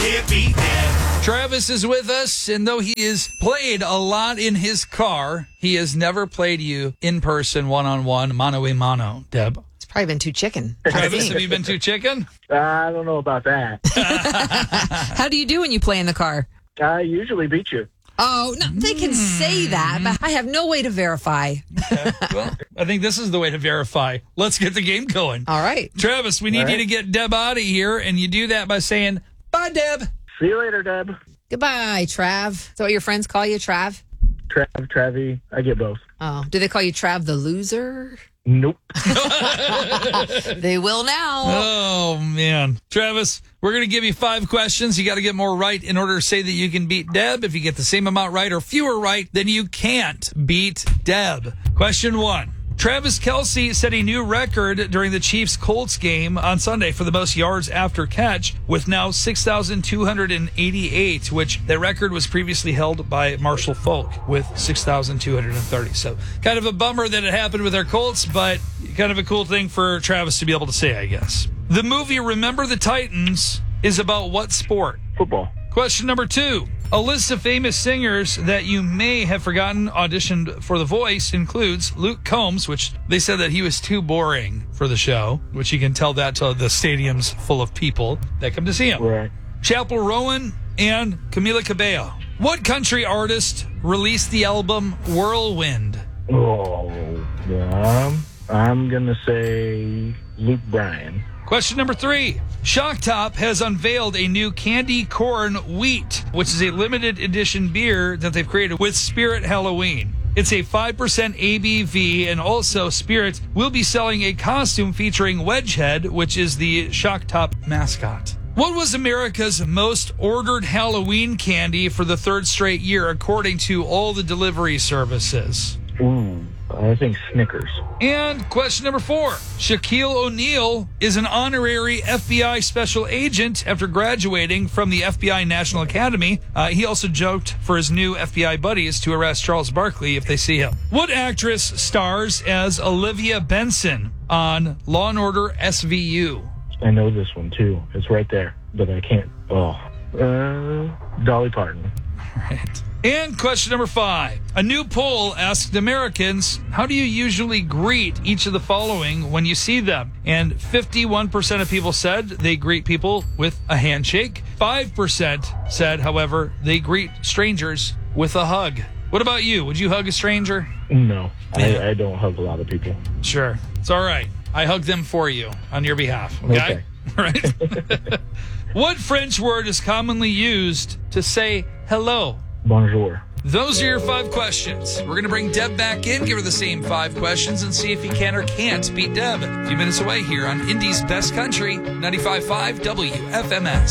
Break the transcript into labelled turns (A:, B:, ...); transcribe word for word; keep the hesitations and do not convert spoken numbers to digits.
A: can't beat Deb.
B: Travis is with us, and though he has played a lot in his car, he has never played you in person, one-on-one, mano-a-mano. Deb?
C: It's probably been too chicken.
B: Travis, have you been too chicken?
D: Uh, I don't know about that.
C: How do you do when you play in the car?
D: I usually beat you.
C: Oh, no, they can say that, but I have no way to verify.
B: Okay. Well, I think this is the way to verify. Let's get the game going.
C: All right.
B: Travis, we need
D: All
B: you
D: right.
B: to get Deb out of here, and you do that by saying, bye, Deb.
D: See you later, Deb.
C: Goodbye, Trav. Is that what your friends call you, Trav?
D: Trav, Travie, I get both.
C: Oh, do they call you Trav the loser?
D: Nope.
C: They will now.
B: Oh, man. Travis, we're going to give you five questions. You got to get more right in order to say that you can beat Deb. If you get the same amount right or fewer right, then you can't beat Deb. Question one. Travis Kelce set a new record during the Chiefs-Colts game on Sunday for the most yards after catch with now six thousand two hundred eighty-eight, which that record was previously held by Marshall Faulk with six thousand two hundred thirty. So kind of a bummer that it happened with our Colts, but kind of a cool thing for Travis to be able to say, I guess. The movie Remember the Titans is about what sport?
D: Football.
B: Question number two. A list of famous singers that you may have forgotten auditioned for The Voice includes Luke Combs, which they said that he was too boring for the show, which you can tell that to the stadiums full of people that come to see him.
D: Right.
B: Chapel Rowan and Camila Cabello. What country artist released the album Whirlwind?
D: Oh, um, I'm going to say Luke Bryan.
B: Question number three. Shock Top has unveiled a new candy corn wheat, which is a limited edition beer that they've created with Spirit Halloween. It's a five percent A B V, and also Spirit will be selling a costume featuring Wedgehead, which is the Shock Top mascot. What was America's most ordered Halloween candy for the third straight year, according to all the delivery services?
D: Ooh, I think Snickers.
B: And question number four. Shaquille O'Neal is an honorary F B I special agent after graduating from the F B I National Academy. Uh, he also joked for his new F B I buddies to arrest Charles Barkley if they see him. What actress stars as Olivia Benson on Law and Order S V U?
D: I know this one, too. It's right there, but I can't. Oh. Uh, Dolly Parton.
B: Right. And question number five. A new poll asked Americans, how do you usually greet each of the following when you see them? And fifty-one percent of people said they greet people with a handshake. five percent said, however, they greet strangers with a hug. What about you? Would you hug a stranger?
D: No,
B: Yeah.
D: I, I don't hug a lot of people.
B: Sure. It's all right. I hug them for you on your behalf. Okay?
D: Okay.
B: Right? What French word is commonly used to say hello?
D: Bonjour.
B: Those are your five questions. We're going to bring Deb back in, give her the same five questions, and see if he can or can't beat Deb. A few minutes away here on Indy's Best Country, ninety-five point five W F M S.